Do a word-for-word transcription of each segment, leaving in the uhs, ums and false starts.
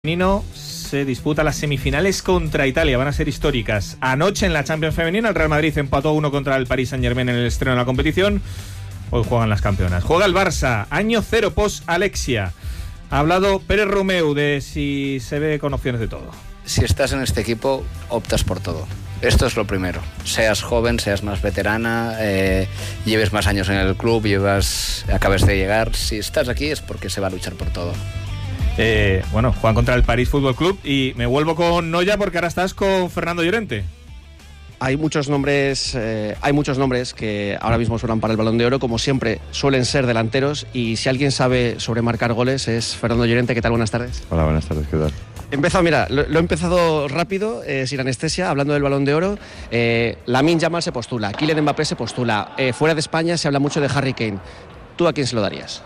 Femenino se disputa las semifinales contra Italia, van a ser históricas. Anoche en la Champions femenina el Real Madrid empató a uno contra el Paris Saint-Germain en el estreno de la competición. Hoy juegan las campeonas. Juega el Barça, año cero post Alexia. Ha hablado Pérez Romeu de si se ve con opciones de todo. Si estás en este equipo, optas por todo. Esto es lo primero. Seas joven, seas más veterana, eh, lleves más años en el club, llevas, acabes de llegar. Si estás aquí es porque se va a luchar por todo. Eh, bueno, juegan contra el París Fútbol Club y me vuelvo con Noya porque ahora estás con Fernando Llorente. Hay muchos nombres, eh, hay muchos nombres que ahora mismo suenan para el Balón de Oro, como siempre suelen ser delanteros, y si alguien sabe sobre marcar goles es Fernando Llorente. ¿Qué tal? Buenas tardes. Hola, buenas tardes, ¿qué tal? He empezado, mira, lo, lo he empezado rápido, eh, sin anestesia, hablando del Balón de Oro. Eh, Lamine Yamal se postula, Kylian Mbappé se postula, eh, fuera de España se habla mucho de Harry Kane. ¿Tú a quién se lo darías?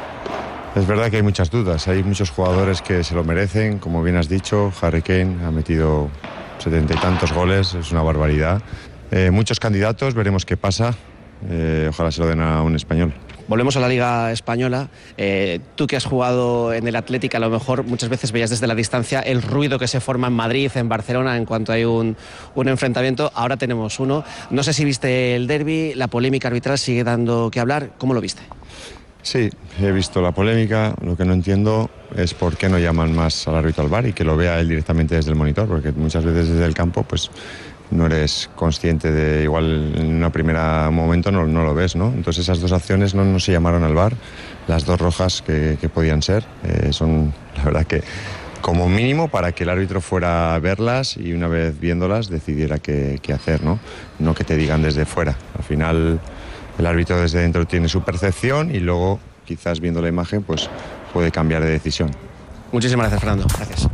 Es verdad que hay muchas dudas, hay muchos jugadores que se lo merecen, como bien has dicho. Harry Kane ha metido setenta y tantos goles, es una barbaridad. Eh, muchos candidatos, veremos qué pasa, eh, ojalá se lo den a un español. Volvemos a la Liga Española. Eh, tú que has jugado en el Atlético, a lo mejor muchas veces veías desde la distancia el ruido que se forma en Madrid, en Barcelona, en cuanto hay un, un enfrentamiento. Ahora tenemos uno. No sé si viste el derbi, la polémica arbitral sigue dando que hablar. ¿Cómo lo viste? Sí, he visto la polémica. Lo que no entiendo es por qué no llaman más al árbitro al V A R y que lo vea él directamente desde el monitor, porque muchas veces desde el campo pues no eres consciente de, igual en un primer momento no, no lo ves, ¿no? Entonces esas dos acciones no, no se llamaron al V A R, las dos rojas que, que podían ser, eh, son la verdad que como mínimo para que el árbitro fuera a verlas y una vez viéndolas decidiera qué, qué hacer, ¿no? No que te digan desde fuera. Al final el árbitro desde dentro tiene su percepción y luego quizás viendo la imagen pues puede cambiar de decisión. Muchísimas gracias, Fernando. Gracias.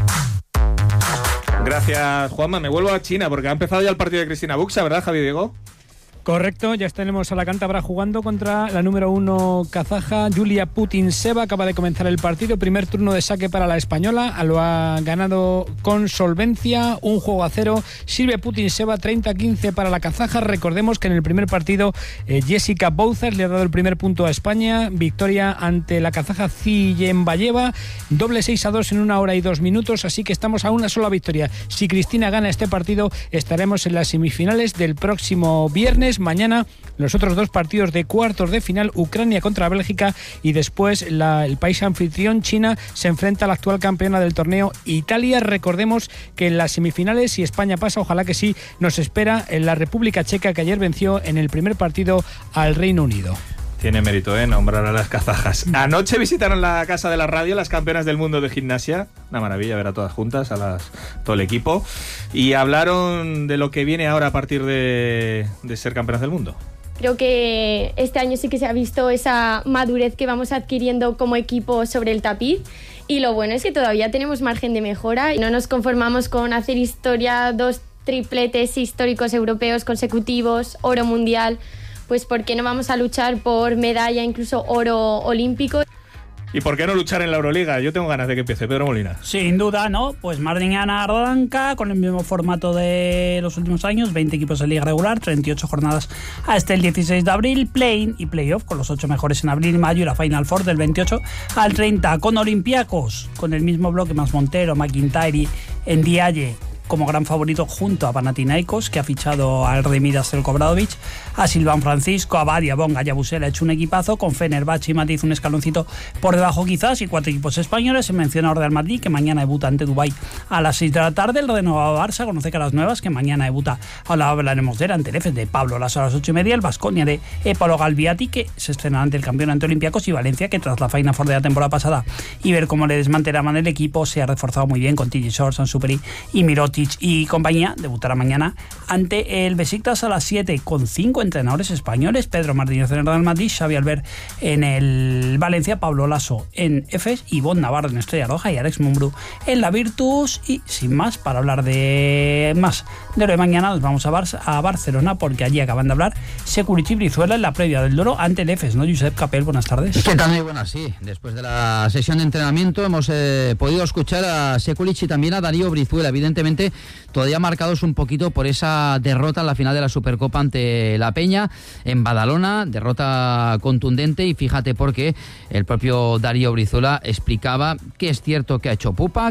Gracias, Juanma. Me vuelvo a China porque ha empezado ya el partido de Cristina Buxa, ¿verdad, Javi Diego? Correcto, ya tenemos a la cántabra jugando contra la número uno kazaja, Yulia Putintseva. Acaba de comenzar el partido, primer turno de saque para la española, lo ha ganado con solvencia, un juego a cero. Silvia Putintseva, treinta a quince para la kazaja. Recordemos que en el primer partido eh, Jessica Bouzas le ha dado el primer punto a España, victoria ante la kazaja Ziyembayeva, doble seis a dos en una hora y dos minutos, así que estamos a una sola victoria. Si Cristina gana este partido, estaremos en las semifinales del próximo viernes. Mañana los otros dos partidos de cuartos de final, Ucrania contra Bélgica, y después la, el país anfitrión, China, se enfrenta a la actual campeona del torneo, Italia. Recordemos que en las semifinales, si España pasa, ojalá que sí, nos espera en la República Checa, que ayer venció en el primer partido al Reino Unido. Tiene mérito, ¿eh? Nombrar a las kazajas. Anoche visitaron la Casa de la Radio las campeonas del mundo de gimnasia. Una maravilla ver a todas juntas, a las, todo el equipo. Y hablaron de lo que viene ahora a partir de, de ser campeonas del mundo. Creo que este año sí que se ha visto esa madurez que vamos adquiriendo como equipo sobre el tapiz. Y lo bueno es que todavía tenemos margen de mejora y no nos conformamos con hacer historia, dos tripletes históricos europeos consecutivos, oro mundial. Pues ¿por qué no vamos a luchar por medalla, incluso oro olímpico? ¿Y por qué no luchar en la Euroliga? Yo tengo ganas de que empiece. Pedro Molina. Sin duda, ¿no? Pues mañana arranca con el mismo formato de los últimos años, veinte equipos de liga regular, treinta y ocho jornadas hasta el dieciséis de abril, play-in y play-off con los ocho mejores en abril y mayo, y la Final Four del veintiocho al treinta, con Olympiacos, con el mismo bloque más Montero, McIntyre y Ndiaye como gran favorito junto a Panathinaikos, que ha fichado al Remidas del Obradovic, a Silvan Francisco, a Badia, Bonga y a Busel. Ha hecho un equipazo con Fenerbahce y Matiz un escaloncito por debajo quizás, y cuatro equipos españoles. Se menciona a Real Madrid, que mañana debuta ante Dubái a las seis de la tarde. El renovado Barça conoce caras nuevas, que mañana debuta, ahora hablaremos de él, ante el Efes de Pablo Laso a las ocho y media, el Baskonia de Epalo Galviati, que se estrena ante el campeón ante Olympiacos, y Valencia, que tras la Final Four de la temporada pasada y ver cómo le desmantelaban el equipo, se ha reforzado muy bien con T J Shorts, Ansuperi y Mirotic y compañía. Debutará mañana ante el Besiktas a las siete, con cinco entrenadores españoles: Pedro Martínez en el Real Madrid, Xavi Albert en el Valencia, Pablo Laso en Efes, Ivonne Navarro en Estrella Roja y Alex Mumbrú en la Virtus. Y sin más, para hablar de más de lo de mañana, nos vamos a, Bar- a Barcelona, porque allí acaban de hablar Securichi Brizuela en la previa del Duero ante el Efes, ¿no? Josep Capel, buenas tardes. ¿Qué tal? Muy buenas, sí. Después de la sesión de entrenamiento hemos eh, podido escuchar a Securichi y también a Darío Brizuela. Evidentemente Levante, todavía marcados un poquito por esa derrota en la final de la Supercopa ante la Peña en Badalona, derrota contundente, y fíjate porque el propio Darío Brizuela explicaba que es cierto que ha hecho pupa,